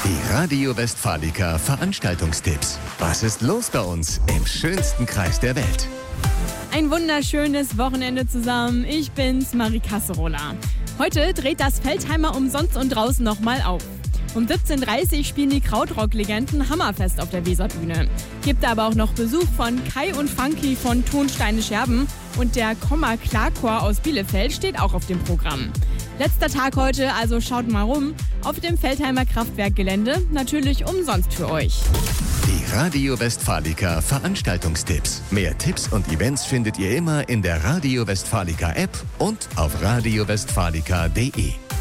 Die Radio Westfalica Veranstaltungstipps. Was ist los bei uns im schönsten Kreis der Welt? Ein wunderschönes Wochenende zusammen. Ich bin's, Marie Kasserola. Heute dreht das Feldheimer Umsonst und draußen nochmal auf. Um 17:30 Uhr spielen die Krautrock-Legenden Hammerfest auf der Weserbühne. Gibt aber auch noch Besuch von Kai und Funky von Tonsteine Scherben und der Komma Klarchor aus Bielefeld steht auch auf dem Programm. Letzter Tag heute, also schaut mal rum. Auf dem Feldheimer Kraftwerkgelände, natürlich umsonst für euch. Die Radio Westfalica Veranstaltungstipps. Mehr Tipps und Events findet ihr immer in der Radio Westfalica App und auf radiowestfalica.de.